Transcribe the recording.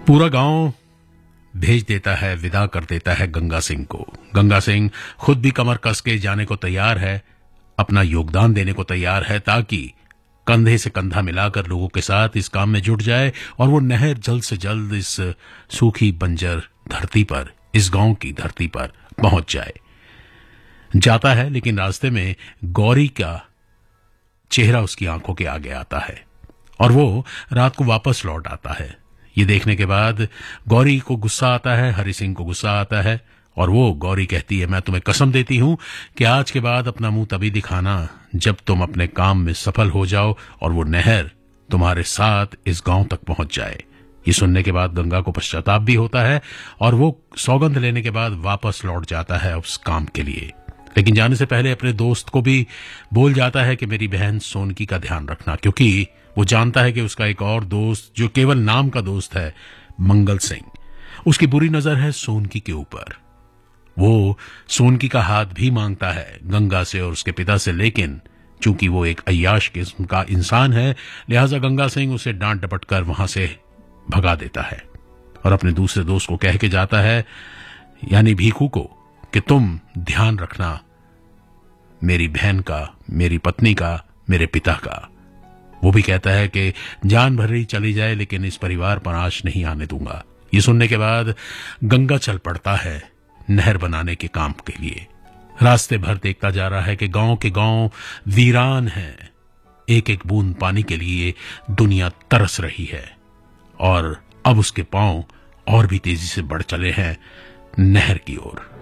पूरा गांव भेज देता है, विदा कर देता है गंगा सिंह को। गंगा सिंह खुद भी कमर कस के जाने को तैयार है, अपना योगदान देने को तैयार है ताकि कंधे से कंधा मिलाकर लोगों के साथ इस काम में जुट जाए और वो नहर जल्द से जल्द इस सूखी बंजर धरती पर, इस गांव की धरती पर पहुंच जाए। जाता है, लेकिन रास्ते में गौरी का चेहरा उसकी आंखों के आगे आता है और वो रात को वापस लौट आता है। ये देखने के बाद गौरी को गुस्सा आता है, हरि सिंह को गुस्सा आता है और वो गौरी कहती है, मैं तुम्हें कसम देती हूं कि आज के बाद अपना मुंह तभी दिखाना जब तुम अपने काम में सफल हो जाओ और वो नहर तुम्हारे साथ इस गांव तक पहुंच जाए। ये सुनने के बाद गंगा को पश्चाताप भी होता है और वो सौगंध लेने के बाद वापस लौट जाता है उस काम के लिए। लेकिन जाने से पहले अपने दोस्त को भी बोल जाता है कि मेरी बहन सोनकी का ध्यान रखना, क्योंकि वो जानता है कि उसका एक और दोस्त जो केवल नाम का दोस्त है, मंगल सिंह, उसकी बुरी नजर है सोनकी के ऊपर। वो सोनकी का हाथ भी मांगता है गंगा से और उसके पिता से, लेकिन चूंकि वो एक अय्याश किस्म का इंसान है, लिहाजा गंगा सिंह उसे डांट डपट कर वहां से भगा देता है और अपने दूसरे दोस्त को कह के जाता है, यानी भीखू को, कि तुम ध्यान रखना मेरी बहन का, मेरी पत्नी का, मेरे पिता का। वो भी कहता है कि जान भर ही चली जाए लेकिन इस परिवार पर आंच नहीं आने दूंगा। ये सुनने के बाद गंगा चल पड़ता है नहर बनाने के काम के लिए। रास्ते भर देखता जा रहा है कि गांव के गांव वीरान है, एक एक बूंद पानी के लिए दुनिया तरस रही है और अब उसके पांव और भी तेजी से बढ़ चले हैं नहर की ओर।